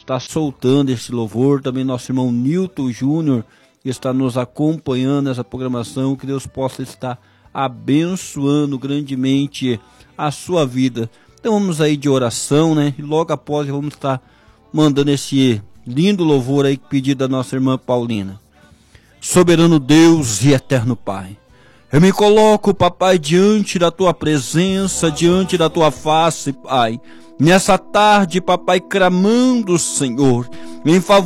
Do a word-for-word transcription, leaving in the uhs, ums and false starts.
está soltando esse louvor. Também nosso irmão Nilton Júnior, que está nos acompanhando nessa programação. Que Deus possa estar abençoando grandemente a sua vida. Então vamos aí de oração, né? E logo após vamos estar mandando esse lindo louvor aí, pedido da nossa irmã Paulina. Soberano Deus e eterno Pai, eu me coloco, papai, diante da tua presença, diante da tua face, Pai, nessa tarde, papai, clamando, Senhor, em favor